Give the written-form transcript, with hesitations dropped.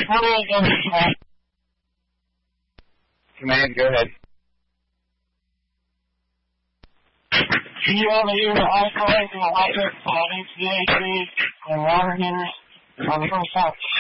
Command, go ahead. Do you want to use the isolate and electric, HVAC, and water heaters on the first house?